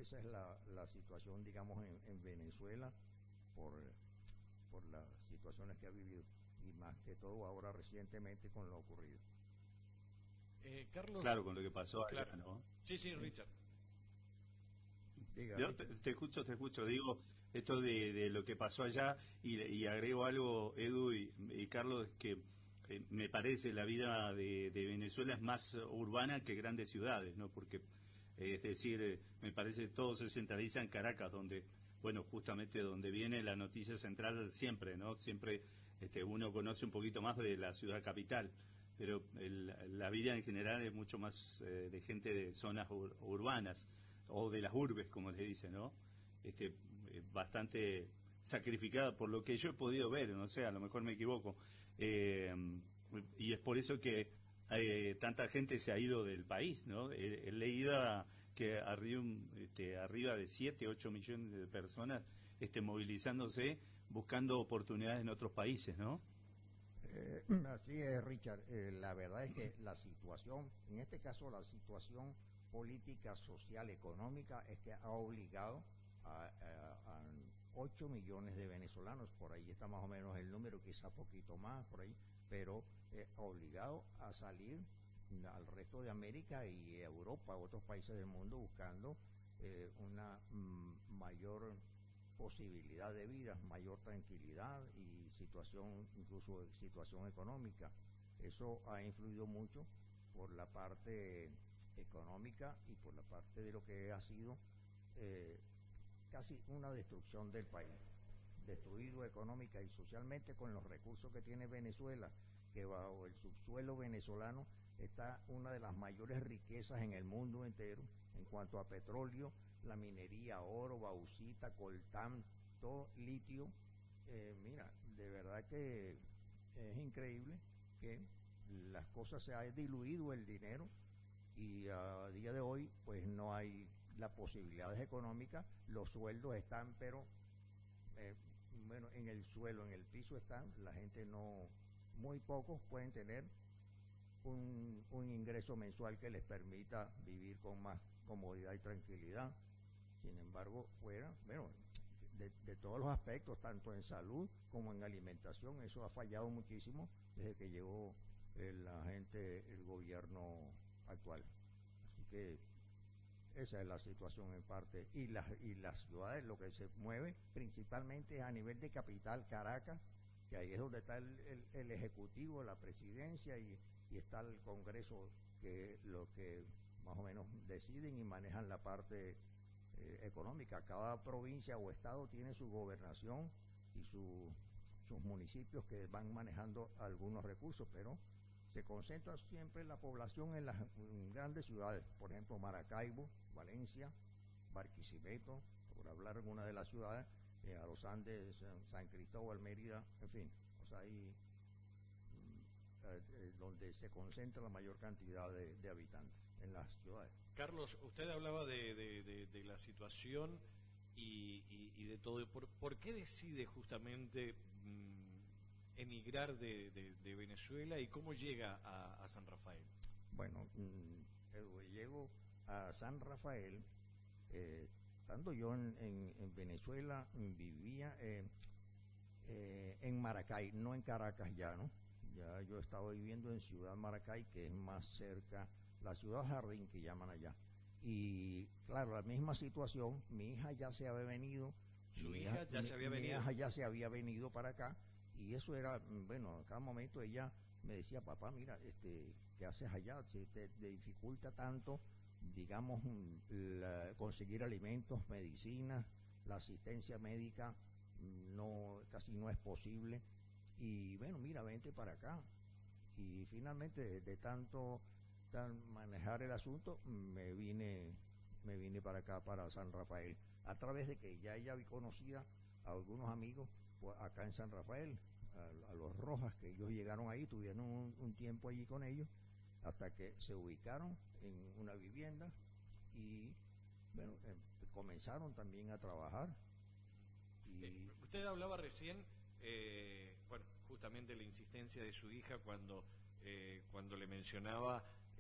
esa es la situación, digamos, en Venezuela por las situaciones que ha vivido y más que todo ahora recientemente con lo ocurrido. Carlos. Claro, con lo que pasó allá, Claro. ¿no? Sí, sí, Richard. Diga, Yo Richard. te escucho, digo, esto de lo que pasó allá y agrego algo, Edu y Carlos, que me parece la vida de Venezuela es más urbana que grandes ciudades, ¿no? Porque, es decir, me parece que todo se centraliza en Caracas, donde, bueno, justamente donde viene la noticia central siempre, ¿no? Siempre uno conoce un poquito más de la ciudad capital, pero la vida en general es mucho más de gente de zonas urbanas o de las urbes, como se dice, ¿no? Bastante sacrificada por lo que yo he podido ver, no sé, a lo mejor me equivoco. Eh, y es por eso que tanta gente se ha ido del país, ¿no? He leído que arriba de 7, 8 millones de personas movilizándose, buscando oportunidades en otros países, ¿no? Así es, Richard. La verdad es que la situación, en este caso la situación política, social, económica, es que ha obligado a 8 millones de venezolanos, por ahí está más o menos el número, quizá poquito más, por ahí, pero obligado a salir al resto de América y Europa, otros países del mundo, buscando una mayor posibilidad de vida, mayor tranquilidad y situación, incluso situación económica. Eso ha influido mucho por la parte económica y por la parte de lo que ha sido casi una destrucción del país, destruido económica y socialmente con los recursos que tiene Venezuela, que bajo el subsuelo venezolano está una de las mayores riquezas en el mundo entero en cuanto a petróleo, la minería, oro, bauxita, coltán, todo, litio. Mira, de verdad que es increíble que las cosas se ha diluido el dinero y a día de hoy pues no hay las posibilidades económicas, los sueldos están pero bueno, en el suelo, en el piso están, la gente no, muy pocos pueden tener un ingreso mensual que les permita vivir con más comodidad y tranquilidad. Sin embargo, fuera, bueno, de todos los aspectos, tanto en salud como en alimentación, eso ha fallado muchísimo desde que llegó la gente, el gobierno actual. Así que esa es la situación en parte. Y las ciudades, lo que se mueve principalmente es a nivel de capital, Caracas, que ahí es donde está el Ejecutivo, la Presidencia y está el Congreso, que lo que más o menos deciden y manejan la parte económica. Cada provincia o estado tiene su gobernación y sus municipios que van manejando algunos recursos, pero se concentra siempre la población en las grandes ciudades, por ejemplo Maracaibo, Valencia, Barquisimeto, por hablar en una de las ciudades, a los Andes, San Cristóbal, Mérida, en fin, o sea, ahí donde se concentra la mayor cantidad de habitantes en las ciudades. Carlos, usted hablaba de la situación y de todo. ¿Por qué decide justamente emigrar de Venezuela y cómo llega a San Rafael? Bueno, llego a San Rafael, estando yo en Venezuela, vivía en Maracay, no en Caracas ya, ¿no? Ya yo estaba viviendo en Ciudad Maracay, que es más cerca, la ciudad Jardín que llaman allá. Y claro, la misma situación, mi hija ya se había venido. ¿Su hija ya se había venido? Mi hija ya se había venido para acá y eso era, bueno, a cada momento ella me decía, papá, mira, ¿qué haces allá? Si te dificulta tanto, digamos, conseguir alimentos, medicinas, la asistencia médica, no, casi no es posible. Y bueno, mira, vente para acá. Y finalmente, de tanto manejar el asunto, me vine para acá, para San Rafael, a través de que ya ella conocía a algunos amigos pues, acá en San Rafael, a los Rojas, que ellos llegaron ahí, tuvieron un tiempo allí con ellos, hasta que se ubicaron en una vivienda y bueno, comenzaron también a trabajar. Y usted hablaba recién, bueno, justamente la insistencia de su hija cuando le mencionaba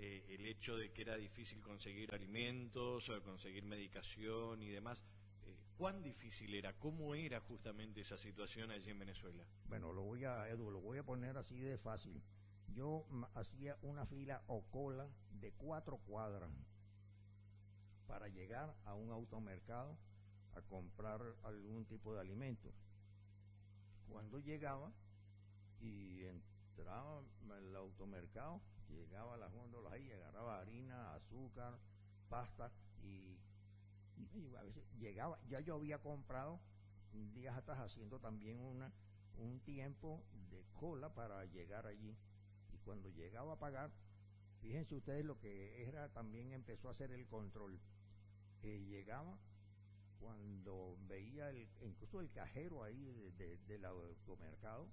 el hecho de que era difícil conseguir alimentos, conseguir medicación y demás. ¿Cuán difícil era? ¿Cómo era justamente esa situación allí en Venezuela? Bueno, Edu, lo voy a poner así de fácil. Yo hacía una fila o cola de 4 cuadras para llegar a un automercado a comprar algún tipo de alimento. Cuando llegaba y entraba al automercado, llegaba a las góndolas ahí, agarraba harina, azúcar, pasta y a veces llegaba, ya yo había comprado días atrás haciendo también un tiempo de cola para llegar allí. Y cuando llegaba a pagar, fíjense ustedes lo que era, también empezó a hacer el control. Llegaba cuando veía incluso el cajero ahí del automercado,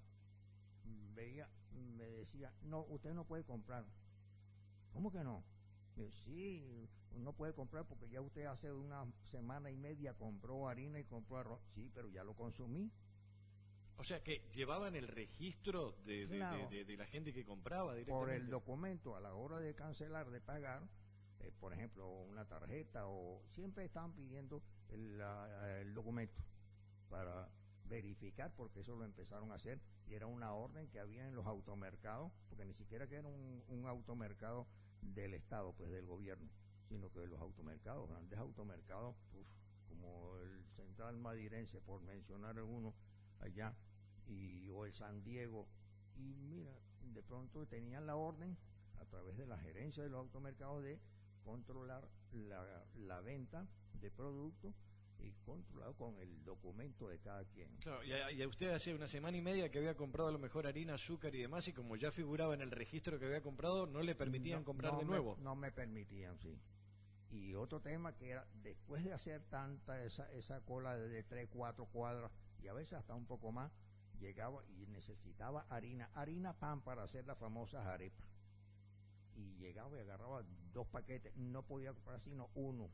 me decía, no, usted no puede comprar. ¿Cómo que no? Sí, no puede comprar porque ya usted hace una semana y media compró harina y compró arroz. Sí, pero ya lo consumí. O sea que llevaban el registro Claro, de la gente que compraba directamente. por el documento a la hora de cancelar, de pagar, por ejemplo, una tarjeta, o siempre estaban pidiendo el documento para verificar, porque eso lo empezaron a hacer y era una orden que había en los automercados, porque ni siquiera que era un automercado del Estado, pues del gobierno, sino que los automercados, grandes automercados, como el Central Madirense, por mencionar alguno allá, o el San Diego, y mira, de pronto tenían la orden a través de la gerencia de los automercados de controlar la venta de productos y controlado con el documento de cada quien. Claro, y a usted hace una semana y media que había comprado a lo mejor harina, azúcar y demás, y como ya figuraba en el registro que había comprado, no le permitían comprar de nuevo. No me permitían, sí. Y otro tema que era, después de hacer tanta esa cola de 3, 4 cuadras, y a veces hasta un poco más, llegaba y necesitaba harina pan para hacer las famosas arepas. Y llegaba y agarraba 2 paquetes, no podía comprar sino uno.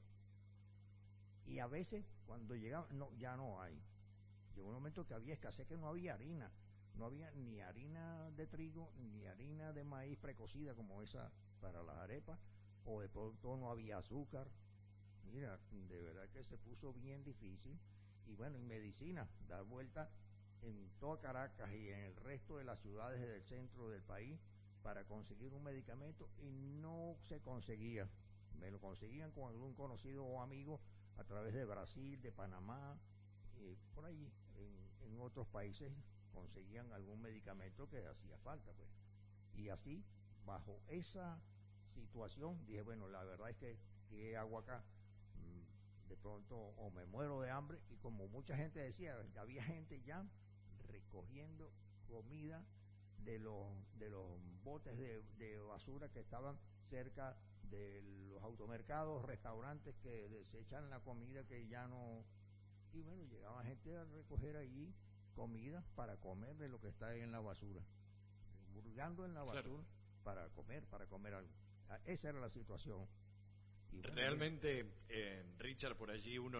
Y a veces cuando llegaba, no, ya no hay. Llegó un momento que había escasez, que no había harina. No había ni harina de trigo, ni harina de maíz precocida como esa para las arepas, o de pronto no había azúcar. Mira, de verdad que se puso bien difícil. Y bueno, y medicina, dar vuelta en toda Caracas y en el resto de las ciudades del centro del país para conseguir un medicamento y no se conseguía. Me lo conseguían con algún conocido o amigo a través de Brasil, de Panamá, por allí, en otros países conseguían algún medicamento que hacía falta, pues. Y así, bajo esa situación, dije, bueno, la verdad es que ¿qué hago acá? De pronto o me muero de hambre, y como mucha gente decía, había gente ya recogiendo comida de los botes de basura que estaban cerca de los automercados, restaurantes que desechan la comida que ya no, y bueno, llegaba gente a recoger allí comida para comer de lo que está ahí en la basura, burgando en la basura, claro, para comer algo. Esa era la situación. Y bueno, realmente, Richard, por allí uno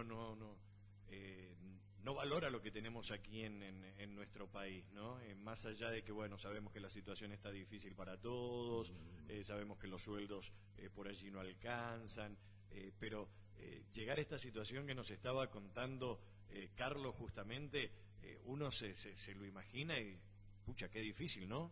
no valora lo que tenemos aquí en nuestro país, ¿no? Más allá de que, bueno, sabemos que la situación está difícil para todos, sabemos que los sueldos por allí no alcanzan, pero llegar a esta situación que nos estaba contando Carlos justamente, uno se lo imagina y, pucha, qué difícil, ¿no?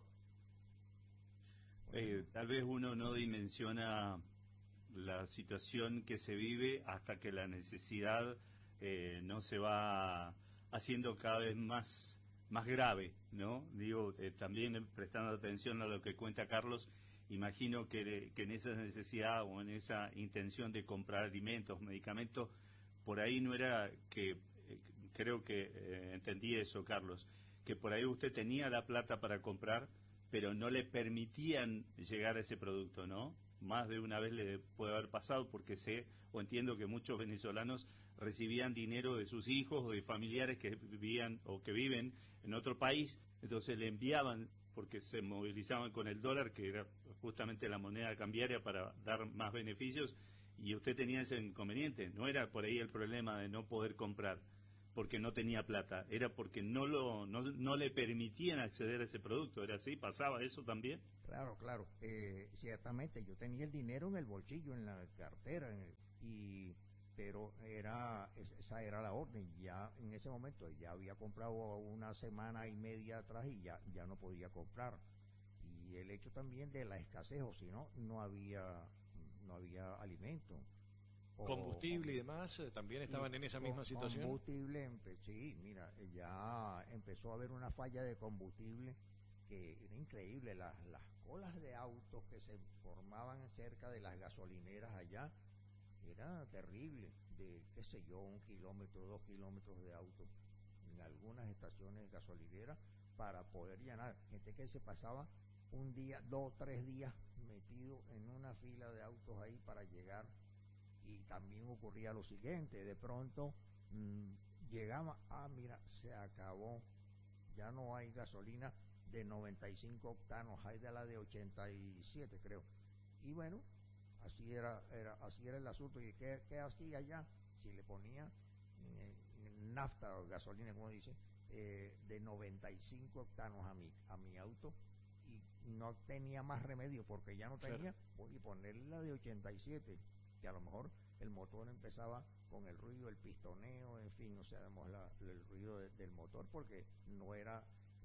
Tal vez uno no dimensiona la situación que se vive hasta que la necesidad no se va haciendo cada vez más grave, ¿no? Digo, también prestando atención a lo que cuenta Carlos, imagino que en esa necesidad o en esa intención de comprar alimentos, medicamentos, por ahí no era que, creo que entendí eso, Carlos, que por ahí usted tenía la plata para comprar, pero no le permitían llegar a ese producto, ¿no? Más de una vez le puede haber pasado, porque sé o entiendo que muchos venezolanos recibían dinero de sus hijos o de familiares que vivían o que viven en otro país, entonces le enviaban, porque se movilizaban con el dólar, que era justamente la moneda cambiaria para dar más beneficios, y usted tenía ese inconveniente. No era por ahí el problema de no poder comprar porque no tenía plata, era porque no le permitían acceder a ese producto. ¿Era así? ¿Pasaba eso también? Claro, claro. Ciertamente, yo tenía el dinero en el bolsillo, en la cartera, pero esa era la orden. Ya en ese momento ya había comprado una semana y media atrás y ya no podía comprar. Y el hecho también de la escasez, o si no, no había alimento. Combustible y demás, también estaban en esa misma situación. Combustible, sí, mira, ya empezó a haber una falla de combustible que era increíble. Las colas de autos que se formaban cerca de las gasolineras allá era terrible, de qué sé yo, 1 kilómetro, 2 kilómetros de autos en algunas estaciones gasolineras para poder llenar. Gente que se pasaba un día, 2, 3 días metido en una fila de autos ahí para llegar. Y también ocurría lo siguiente, de pronto llegaba, mira, se acabó, ya no hay gasolina de 95 octanos, hay de la de 87 creo. Y bueno, así era el asunto. ¿Y qué hacía ya? Si le ponía nafta o gasolina, como dice, de 95 octanos a mi auto, y no tenía más remedio porque ya no tenía, voy a ponerle la de 87, que a lo mejor el motor empezaba con el ruido, el pistoneo, en fin, o sea, el ruido del motor, porque no era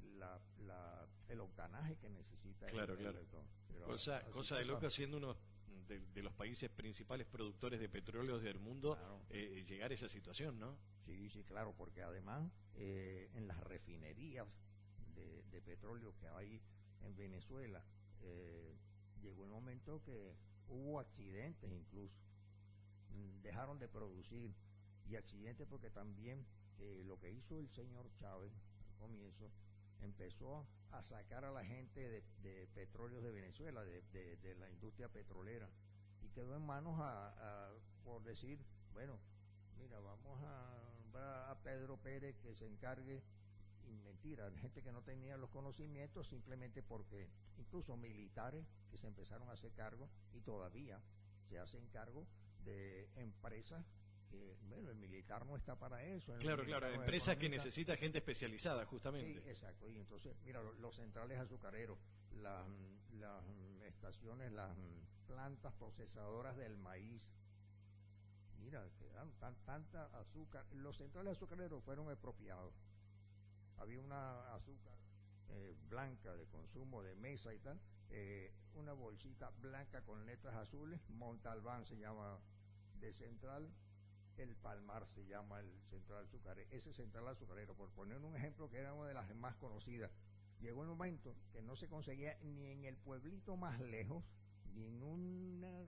el octanaje que necesita Claro. Cosa de loca, siendo uno de los países principales productores de petróleo del mundo, claro. Llegar a esa situación, ¿no? Sí, claro, porque además en las refinerías de petróleo que hay en Venezuela, llegó el momento que hubo accidentes incluso, dejaron de producir, y accidentes porque también lo que hizo el señor Chávez al comienzo, empezó a sacar a la gente de petróleos de Venezuela, de la industria petrolera, y quedó en manos por decir, bueno, mira, vamos a Pedro Pérez que se encargue. Y mentira, gente que no tenía los conocimientos, simplemente porque incluso militares que se empezaron a hacer cargo y todavía se hacen cargo de empresas que, bueno, el militar no está para eso. Claro, empresas que necesita gente especializada, justamente. Sí, exacto. Y entonces, mira, los centrales azucareros, las estaciones, las plantas procesadoras del maíz, mira, quedaron tanta azúcar. Los centrales azucareros fueron expropiados. Había una azúcar blanca de consumo de mesa y tal, una bolsita blanca con letras azules, Montalbán se llama, de Central El Palmar se llama el central azucarero. Ese central azucarero, por poner un ejemplo, que era una de las más conocidas, llegó un momento que no se conseguía ni en el pueblito más lejos, ni en una,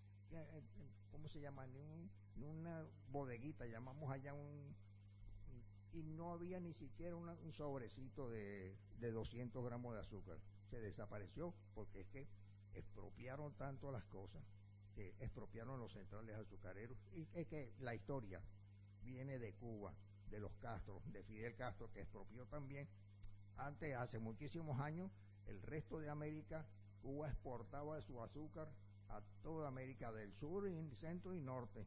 ¿cómo se llama? Ni una bodeguita, llamamos allá y no había ni siquiera un sobrecito de 200 gramos de azúcar. Se desapareció porque es que expropiaron tanto las cosas, que expropiaron los centrales azucareros. Y es que la historia viene de Cuba, de los Castro, de Fidel Castro, que expropió también. Antes, hace muchísimos años, el resto de América, Cuba exportaba su azúcar a toda América del Sur, y Centro y Norte.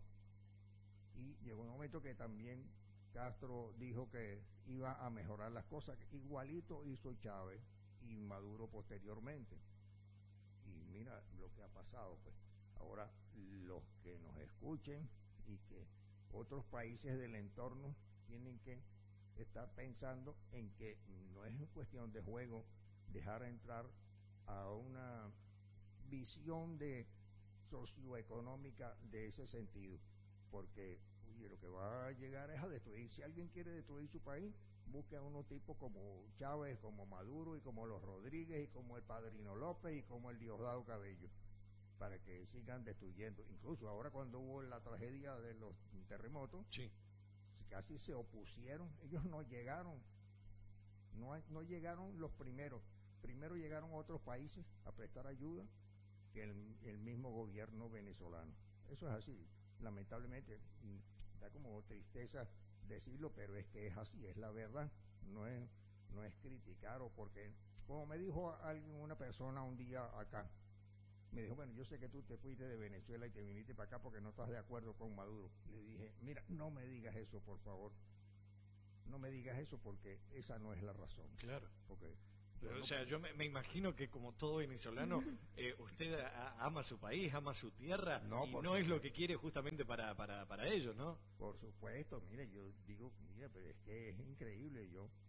Y llegó un momento que también Castro dijo que iba a mejorar las cosas, igualito hizo Chávez y Maduro posteriormente. Y mira lo que ha pasado, pues. Ahora, los que nos escuchen y que otros países del entorno tienen que estar pensando en que no es cuestión de juego dejar entrar a una visión socioeconómica de ese sentido, porque lo que va a llegar es a destruir. Si alguien quiere destruir su país, busque a unos tipos como Chávez, como Maduro, y como los Rodríguez, y como el Padrino López, y como el Diosdado Cabello, para que sigan destruyendo. Incluso ahora, cuando hubo la tragedia de los terremotos, sí, casi se opusieron. Ellos no llegaron, no llegaron los primeros. Primero llegaron otros países a prestar ayuda que el mismo gobierno venezolano. Eso es así, lamentablemente. Da como tristeza decirlo, pero es que es así, es la verdad. No es criticar, o porque, como me dijo una persona un día acá, me dijo, bueno, yo sé que tú te fuiste de Venezuela y te viniste para acá porque no estás de acuerdo con Maduro. Le dije, mira, no me digas eso, por favor. No me digas eso, porque esa no es la razón. Claro. Porque O sea, yo me imagino que como todo venezolano, usted ama su país, ama su tierra, No, y por no es lo supuesto. que quiere justamente para ellos, ¿no? Por supuesto, mire, yo digo, mira, pero es que es increíble,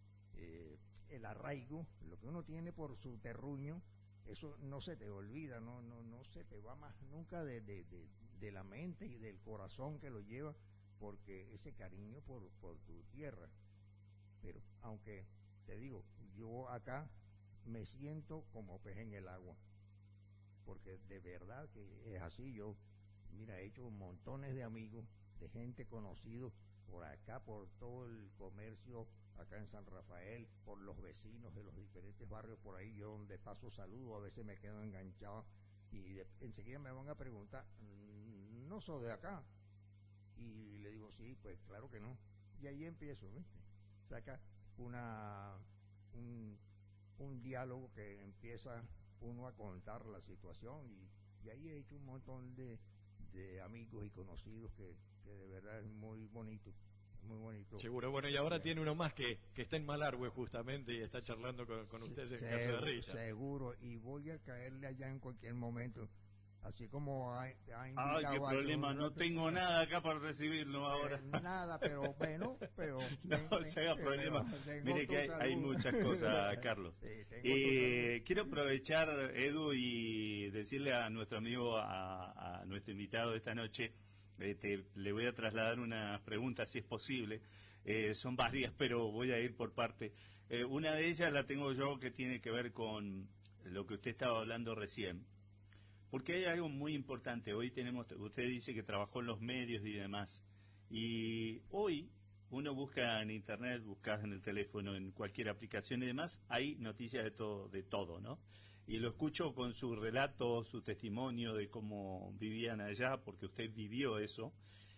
el arraigo, lo que uno tiene por su terruño, eso no se te olvida, no se te va más nunca de la mente y del corazón que lo lleva, porque ese cariño por tu tierra. Pero aunque te digo, yo acá me siento como pez en el agua, porque de verdad que es así. Yo, mira, he hecho montones de amigos, de gente conocido por acá, por todo el comercio acá en San Rafael, por los vecinos de los diferentes barrios por ahí. Yo donde paso saludo, a veces me quedo enganchado y enseguida me van a preguntar, no soy de acá, y le digo, sí, pues claro que no, y ahí empiezo, ¿viste? Saca una un, un diálogo que empieza uno a contar la situación, y ahí he hecho un montón de amigos y conocidos que de verdad es muy bonito. Seguro, bueno, y ahora tiene uno más que está en Malargüe justamente y está charlando con ustedes en Café de Risa. Seguro, y voy a caerle allá en cualquier momento, así como ha Ay, qué invitado a problema, no tengo nada acá para recibirlo ahora. nada, pero bueno, pero No se haga problema. Mire que hay muchas cosas, Carlos. Sí, quiero aprovechar, Edu, y decirle a nuestro amigo, a nuestro invitado de esta noche, le voy a trasladar unas preguntas, si es posible. Son varias, pero voy a ir por parte. Una de ellas la tengo yo, que tiene que ver con lo que usted estaba hablando recién. Porque hay algo muy importante. Hoy usted dice que trabajó en los medios y demás. Y hoy uno busca en internet, busca en el teléfono, en cualquier aplicación y demás, hay noticias de todo, ¿no? Y lo escucho con su relato, su testimonio de cómo vivían allá, porque usted vivió eso.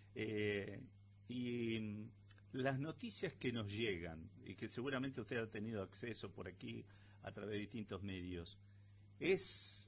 Y las noticias que nos llegan, y que seguramente usted ha tenido acceso por aquí a través de distintos medios, ¿es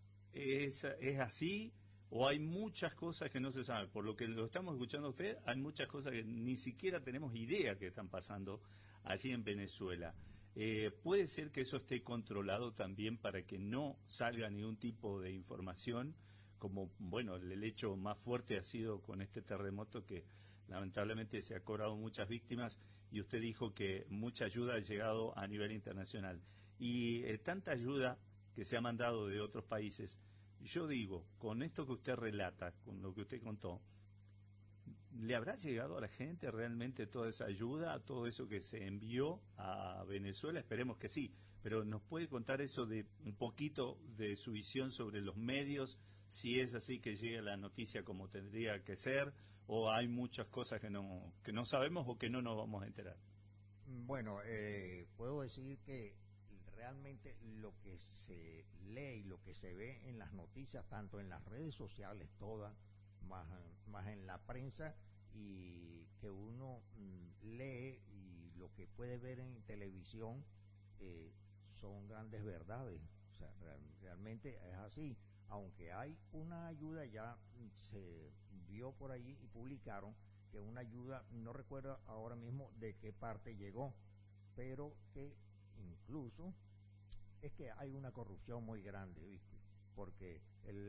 así o hay muchas cosas que no se saben? Por lo que lo estamos escuchando a usted, hay muchas cosas que ni siquiera tenemos idea que están pasando allí en Venezuela. ¿Puede ser que eso esté controlado también para que no salga ningún tipo de información? Como, bueno, el hecho más fuerte ha sido con este terremoto, que lamentablemente se ha cobrado muchas víctimas, y usted dijo que mucha ayuda ha llegado a nivel internacional. Y tanta ayuda que se ha mandado de otros países, yo digo, con esto que usted relata, con lo que usted contó, ¿le habrá llegado a la gente realmente toda esa ayuda, todo eso que se envió a Venezuela? Esperemos que sí, pero ¿nos puede contar eso de un poquito de su visión sobre los medios, si es así que llega la noticia como tendría que ser, o hay muchas cosas que no sabemos o que no nos vamos a enterar? Bueno, puedo decir que realmente lo que se lee y lo que se ve en las noticias, tanto en las redes sociales todas, más en la prensa, y que uno lee y lo que puede ver en televisión, eh, son grandes verdades. O sea, realmente es así. Aunque hay una ayuda, ya se vio por allí y publicaron que una ayuda, no recuerdo ahora mismo de qué parte llegó, pero que incluso es que hay una corrupción muy grande, ¿viste? Porque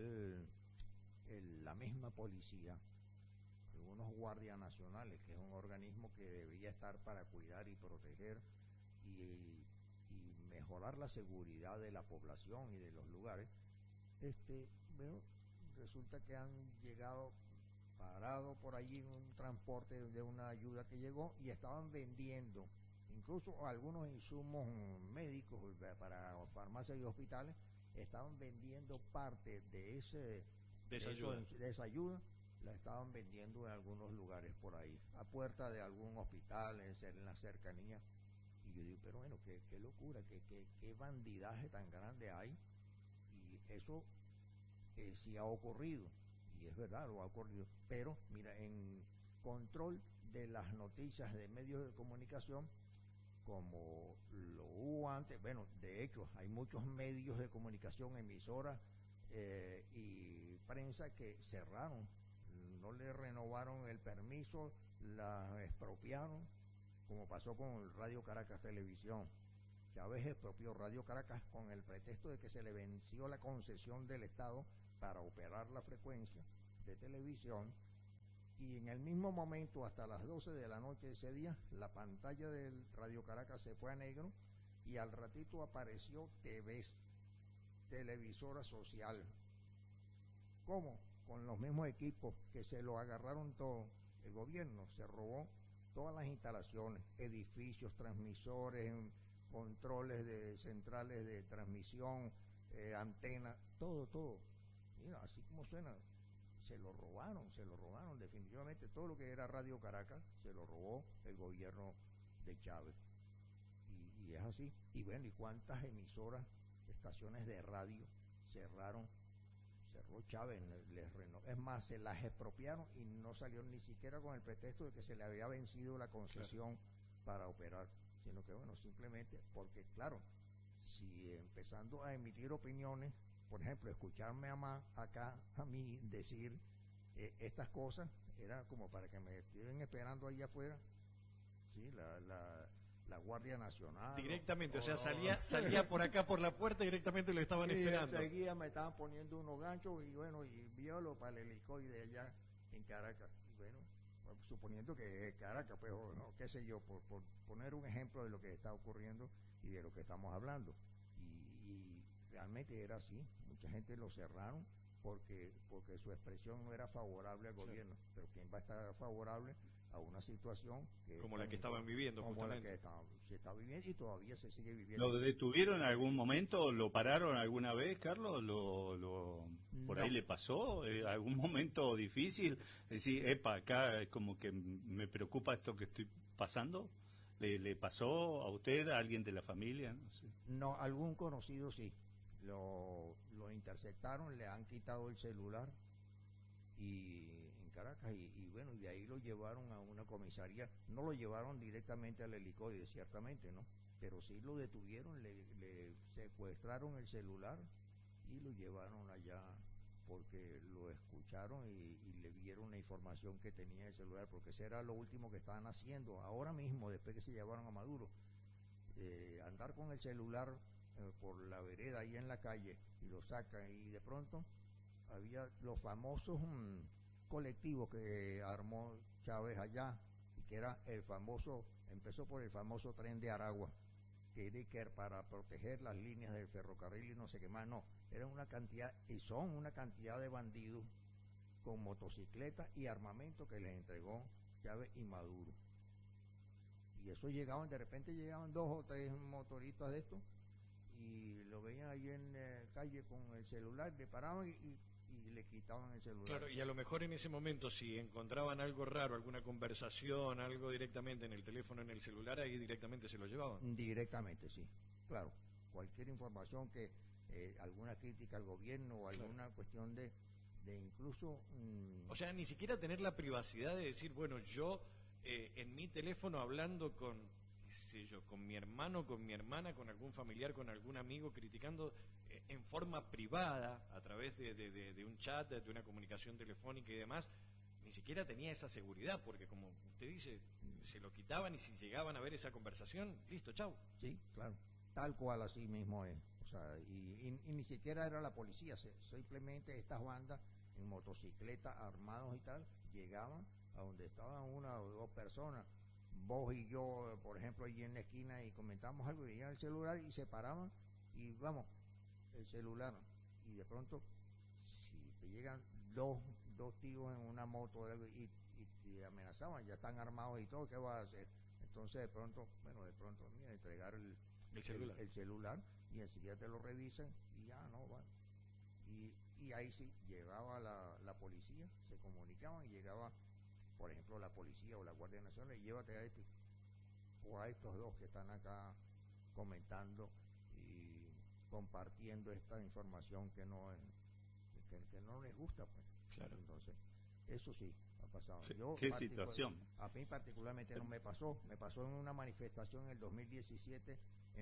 la misma policía, algunos guardias nacionales, que es un organismo que debía estar para cuidar y proteger y mejorar la seguridad de la población y de los lugares, bueno, resulta que han llegado, parado por allí un transporte de una ayuda que llegó, y estaban vendiendo incluso algunos insumos médicos para farmacias y hospitales. Estaban vendiendo parte de esa ayuda, la estaban vendiendo en algunos lugares por ahí, a puerta de algún hospital en la cercanía. Y yo digo, pero bueno, qué locura, qué bandidaje tan grande hay. Y eso sí ha ocurrido, y es verdad, lo ha ocurrido. Pero mira, en control de las noticias de medios de comunicación, como lo hubo antes, bueno, de hecho hay muchos medios de comunicación, emisoras y prensa, que cerraron, no le renovaron el permiso, la expropiaron, como pasó con Radio Caracas Televisión. Chávez expropió Radio Caracas con el pretexto de que se le venció la concesión del Estado para operar la frecuencia de televisión, y en el mismo momento, hasta las 12 de la noche de ese día, la pantalla del Radio Caracas se fue a negro y al ratito apareció TVS, televisora social. ¿Cómo? Con los mismos equipos que se lo agarraron todo. El gobierno se robó todas las instalaciones, edificios, transmisores, controles de centrales de transmisión, antenas, todo. Mira, así como suena, se lo robaron definitivamente. Todo lo que era Radio Caracas se lo robó el gobierno de Chávez. Y es así. Y bueno, ¿y cuántas emisoras, estaciones de radio cerró Chávez? Es más, se las expropiaron y no salieron ni siquiera con el pretexto de que se le había vencido la concesión para operar, sino que bueno, simplemente porque claro, si empezando a emitir opiniones, por ejemplo, escucharme acá a mí decir estas cosas, era como para que me estén esperando ahí afuera, ¿sí? La Guardia Nacional. Directamente, o sea, salía por acá por la puerta y directamente lo estaban esperando. Enseguida me estaban poniendo unos ganchos y bueno, y violo para el helicoide allá en Caracas. Y bueno, suponiendo que es Caracas, pues, o no, qué sé yo, por poner un ejemplo de lo que está ocurriendo y de lo que estamos hablando. Y realmente era así, mucha gente lo cerraron porque su expresión no era favorable al gobierno, pero ¿quién va a estar favorable a una situación como la que estaban viviendo, como justamente? la que se está viviendo y todavía se sigue viviendo? ¿Lo detuvieron en algún momento? ¿Lo pararon alguna vez, Carlos? ¿Por ahí le pasó? ¿Algún momento difícil? Es decir, acá como que me preocupa esto que estoy pasando. ¿Le pasó a usted, a alguien de la familia? No sé. No, algún conocido sí. Lo interceptaron, le han quitado el celular en Caracas y bueno, y de ahí lo llevaron a una comisaría. No lo llevaron directamente al helicoide, ciertamente, ¿no? Pero sí lo detuvieron, le secuestraron el celular y lo llevaron allá porque lo escucharon y le vieron la información que tenía el celular, porque ese era lo último que estaban haciendo ahora mismo, después que se llevaron a Maduro. Andar con el celular por la vereda ahí en la calle y lo sacan, y de pronto había los famosos colectivos que armó Chávez allá, y que era empezó por el famoso tren de Aragua, que para proteger las líneas del ferrocarril y no sé qué más. No, era una cantidad, y son una cantidad de bandidos con motocicletas y armamento que les entregó Chávez y Maduro. Y eso de repente llegaban 2 o 3 motoristas de estos y lo veían ahí en calle con el celular, le paraban y le quitaban el celular. Claro, y a lo mejor en ese momento si encontraban algo raro, alguna conversación, algo directamente en el teléfono, en el celular, ahí directamente se lo llevaban. Directamente, sí, claro. Cualquier información que alguna crítica al gobierno o alguna cuestión de incluso... O sea, ni siquiera tener la privacidad de decir, bueno, yo en mi teléfono hablando con, qué sé yo, con mi hermano, con mi hermana, con algún familiar, con algún amigo, criticando en forma privada, a través de un chat, de una comunicación telefónica y demás, ni siquiera tenía esa seguridad, porque como usted dice, se lo quitaban y si llegaban a ver esa conversación, listo, chau. Sí, claro, tal cual así mismo es. O sea, y ni siquiera era la policía, simplemente estas bandas en motocicleta, armados y tal, llegaban a donde estaban 1 o 2 personas, vos y yo, por ejemplo, ahí en la esquina, y comentamos algo, y veían el celular y se paraban y vamos, el celular, y de pronto si te llegan dos tíos en una moto y te amenazaban, ya están armados y todo, ¿qué vas a hacer? Entonces de pronto, mira, entregar el celular y enseguida te lo revisan y ya no va. Y ahí sí llegaba la policía, se comunicaban y llegaba, por ejemplo, la policía o la Guardia Nacional, y llévate a este o a estos 2 que están acá comentando y compartiendo esta información que no les gusta, pues. Claro. Entonces, eso sí ha pasado. ¿Qué situación? A mí particularmente no me pasó en una manifestación en el 2017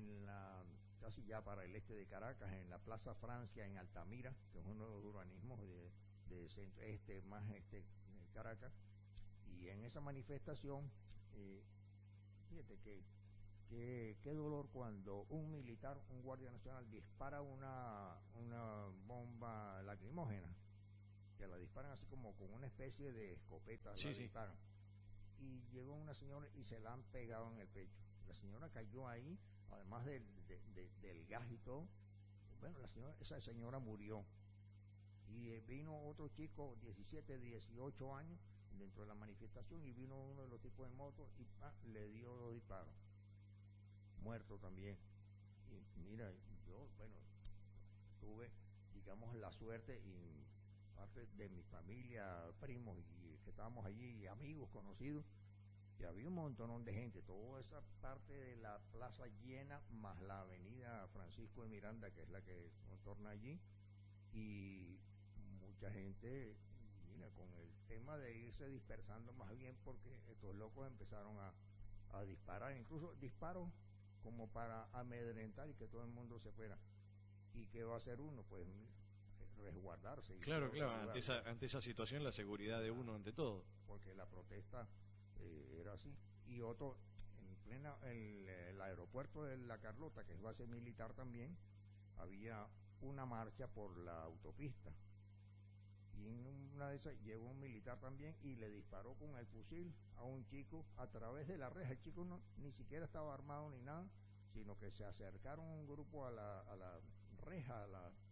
casi ya para el este de Caracas, en la Plaza Francia en Altamira, que es uno de los urbanismos de centro, de Caracas. Y en esa manifestación, fíjate que qué dolor cuando un militar, un guardia nacional, dispara una bomba lacrimógena, que la disparan así como con una especie de escopeta, Sí, la sí. disparan. Y llegó una señora y se la han pegado en el pecho. La señora cayó ahí, además del gas y todo. Bueno, esa señora murió. Y vino otro chico, 17, 18 años, dentro de la manifestación, y vino uno de los tipos de moto y le dio 2 disparos. Muerto también. Y mira, yo, bueno, tuve, digamos, la suerte y parte de mi familia, primos y que estábamos allí, amigos, conocidos, que había un montón de gente, toda esa parte de la plaza llena, más la avenida Francisco de Miranda, que es la que contorna allí, y mucha gente, mira, con el tema de irse dispersando más bien porque estos locos empezaron a disparar, incluso disparos como para amedrentar y que todo el mundo se fuera. ¿Y qué va a hacer uno? Pues resguardarse. Y Claro, claro, ante esa situación la seguridad de uno ante todo. Porque la protesta era así. Y otro, en plena, el aeropuerto de La Carlota, que es base militar también, había una marcha por la autopista. Y en una de esas llegó un militar también y le disparó con el fusil a un chico a través de la reja. El chico ni siquiera estaba armado ni nada, sino que se acercaron un grupo a la reja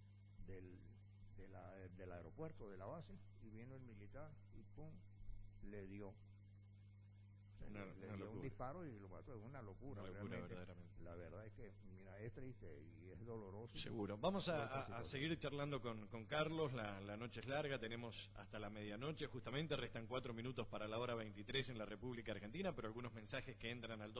del aeropuerto, de la base, y vino el militar y pum, le dio. Le dio un disparo y lo mató. Es una locura, realmente. Verdaderamente. La verdad es que, mira, es triste y es doloroso. Seguro. Vamos a seguir charlando con Carlos. La noche es larga, tenemos hasta la medianoche. Justamente restan 4 minutos para la hora 23 en la República Argentina, pero algunos mensajes que entran al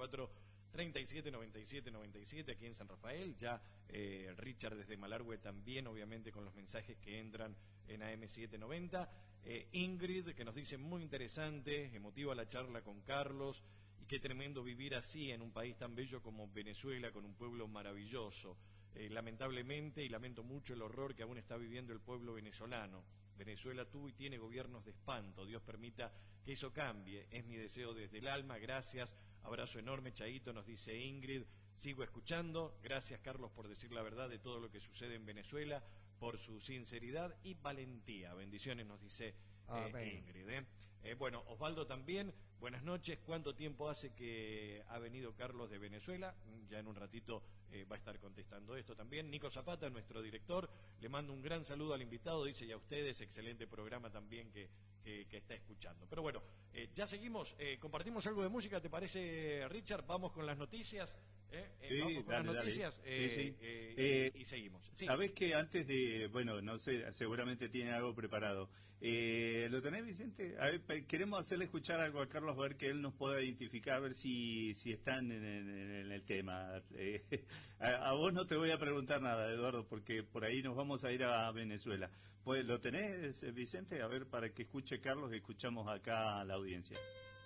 264-3797-97 aquí en San Rafael. Ya Richard desde Malargüe también, obviamente, con los mensajes que entran en AM790. Ingrid, que nos dice muy interesante, emotiva la charla con Carlos, y qué tremendo vivir así en un país tan bello como Venezuela, con un pueblo maravilloso. Lamentablemente, y lamento mucho el horror que aún está viviendo el pueblo venezolano. Venezuela tuvo y tiene gobiernos de espanto. Dios permita que eso cambie. Es mi deseo desde el alma. Gracias. Abrazo enorme, Chaito, nos dice Ingrid. Sigo escuchando. Gracias, Carlos, por decir la verdad de todo lo que sucede en Venezuela, por su sinceridad y valentía. Bendiciones, nos dice Ingrid. Bueno, Osvaldo también, buenas noches. ¿Cuánto tiempo hace que ha venido Carlos de Venezuela? Ya en un ratito va a estar contestando esto también. Nico Zapata, nuestro director, le mando un gran saludo al invitado, dice, y a ustedes, excelente programa también que está escuchando. Pero bueno, ya seguimos, compartimos algo de música, ¿te parece, Richard? Vamos con las noticias. Sí, vamos con dale, las noticias sí. y seguimos. Sí. Sabés que antes de, bueno, no sé, seguramente tiene algo preparado. ¿Lo tenés, Vicente? A ver, queremos hacerle escuchar algo a Carlos, a ver que él nos pueda identificar, a ver si están en el tema. A vos no te voy a preguntar nada, Eduardo, porque por ahí nos vamos a ir a Venezuela. Pues, ¿lo tenés, Vicente? A ver, para que escuche Carlos, escuchamos acá a la audiencia.